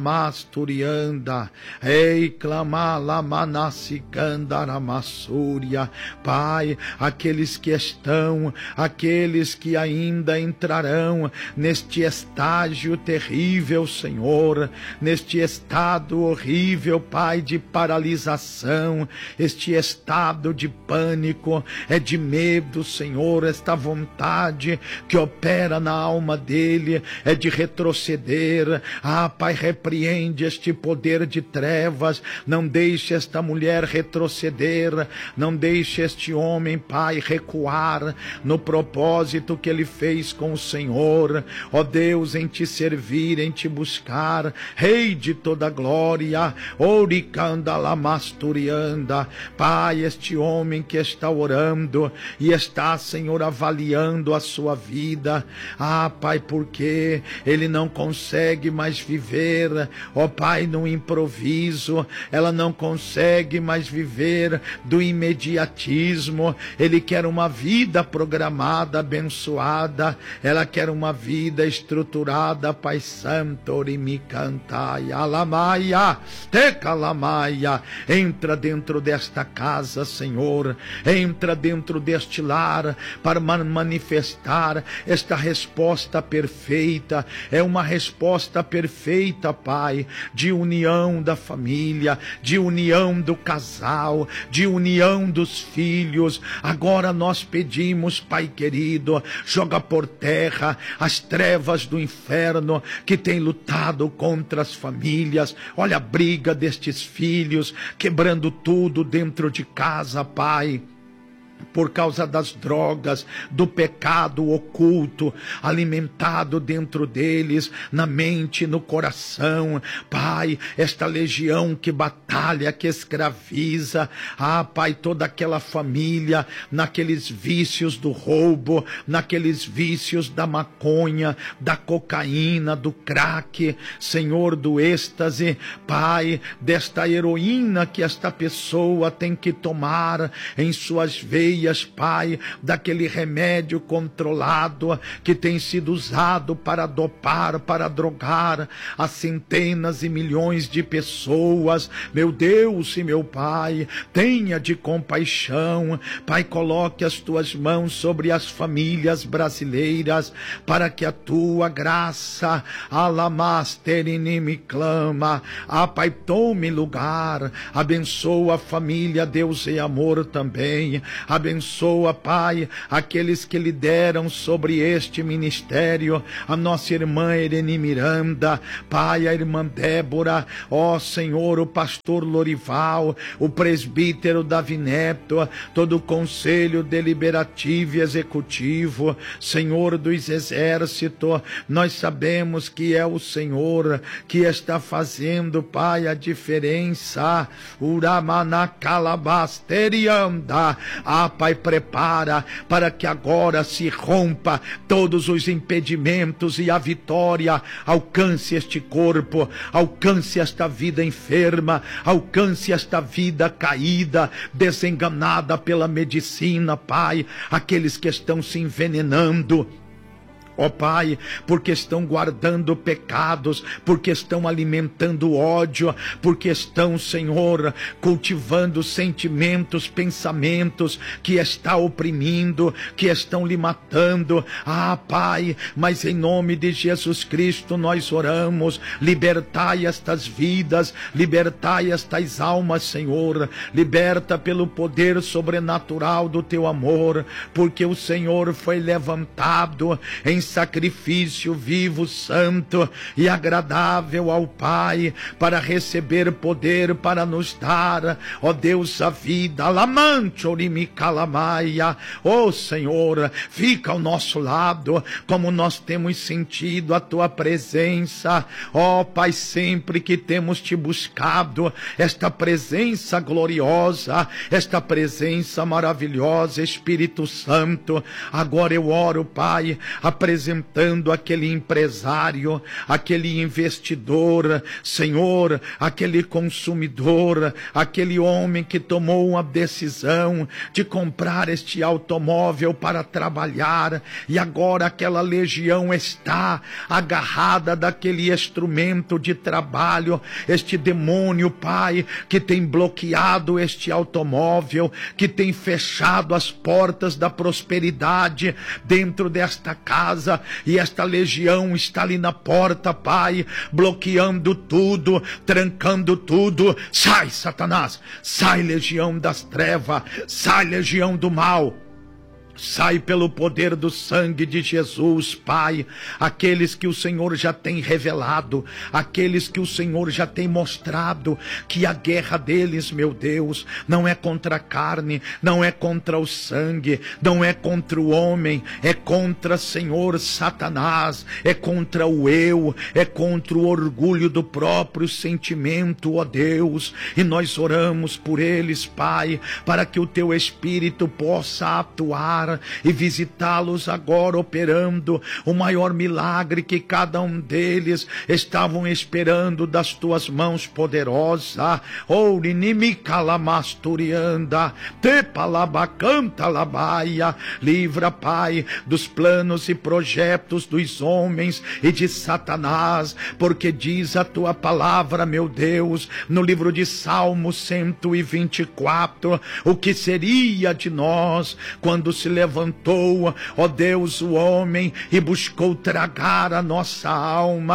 Masturianda, ei, clama la manasicandaramasúria, Pai, aqueles que ainda entrarão neste estágio terrível, Senhor, neste estado horrível, Pai, de paralisação, este estado de pânico, de medo, Senhor, esta vontade que opera na alma dele, de retroceder. Pai, repreende este poder de trevas, não deixe esta mulher retroceder, não deixe este homem, Pai, recuar no propósito que ele fez com o Senhor, ó Deus, em te servir, em te buscar, Rei de toda glória, Oricanda Lamasturianda, Pai, este homem que está orando e está, Senhor, avaliando a sua vida, Pai, porque ele não consegue mais viver, ó Pai, no improviso, ela não consegue mais viver do imediatismo, ele quer uma vida programada, abençoada, ela quer uma vida estruturada, Pai Santo, Orimicantai, Alamaia, Tecalamaia, entra dentro desta casa, Senhor, entra dentro deste lar, para manifestar esta resposta perfeita, é uma resposta perfeita, Pai, de união da família, de união do casal, de união dos filhos. Agora nós pedimos, Pai querido, joga por terra as trevas do inferno que tem lutado contra as famílias. Olha a briga destes filhos, quebrando tudo dentro de casa, Pai, por causa das drogas, do pecado oculto, alimentado dentro deles, na mente, no coração. Pai, esta legião que batalha, que escraviza, Pai, toda aquela família, naqueles vícios do roubo, naqueles vícios da maconha, da cocaína, do crack, Senhor, do êxtase, Pai, desta heroína que esta pessoa tem que tomar em suas veias, Pai, daquele remédio controlado que tem sido usado para dopar, para drogar a centenas e milhões de pessoas. Meu Deus e meu Pai, tenha de compaixão, Pai, coloque as tuas mãos sobre as famílias brasileiras, para que a tua graça, Alamasterini me clama, Pai, tome lugar, abençoa a família, Deus e amor também, abençoa, Pai, aqueles que lideram sobre este ministério, a nossa irmã Irene Miranda, Pai, a irmã Débora, ó Senhor, o pastor Lorival, o presbítero Davi Neto, todo o conselho deliberativo e executivo, Senhor dos exércitos, nós sabemos que é o Senhor que está fazendo, Pai, a diferença. Uramanakalabasterianda, Pai, prepara para que agora se rompa todos os impedimentos e a vitória alcance este corpo, alcance esta vida enferma, alcance esta vida caída, desenganada pela medicina, Pai, aqueles que estão se envenenando, ó Pai, porque estão guardando pecados, porque estão alimentando ódio, porque estão, Senhor, cultivando sentimentos, pensamentos que está oprimindo, que estão lhe matando. Pai, mas em nome de Jesus Cristo nós oramos, libertai estas vidas, libertai estas almas, Senhor, liberta pelo poder sobrenatural do teu amor, porque o Senhor foi levantado em sacrifício vivo, santo e agradável ao Pai, para receber poder, para nos dar, ó Deus, a vida. Alamante orimicalamaia, ó Senhor, fica ao nosso lado, como nós temos sentido a tua presença, ó Pai, sempre que temos te buscado, esta presença gloriosa, esta presença maravilhosa, Espírito Santo. Agora eu oro, Pai, a presença representando aquele empresário, aquele investidor, Senhor, aquele consumidor, aquele homem que tomou uma decisão de comprar este automóvel para trabalhar, e agora aquela legião está agarrada daquele instrumento de trabalho, este demônio, Pai, que tem bloqueado este automóvel, que tem fechado as portas da prosperidade dentro desta casa, e esta legião está ali na porta, Pai, bloqueando tudo, trancando tudo. Sai, Satanás, sai, legião das trevas, sai, legião do mal. Sai pelo poder do sangue de Jesus, Pai, aqueles que o Senhor já tem revelado, aqueles que o Senhor já tem mostrado, que a guerra deles, meu Deus, não é contra a carne, não é contra o sangue, não é contra o homem, é contra, Senhor, Satanás, é contra o eu, é contra o orgulho do próprio sentimento, ó Deus, e nós oramos por eles, Pai, para que o Teu Espírito possa atuar e visitá-los agora, operando o maior milagre que cada um deles estavam esperando das Tuas mãos poderosas. Ourinimikalamasturianda, tepalabacanta labaia. Livra, Pai, dos planos e projetos dos homens e de Satanás, porque diz a Tua palavra, meu Deus, no livro de Salmo 124, o que seria de nós quando se levantou, ó Deus, o homem e buscou tragar a nossa alma.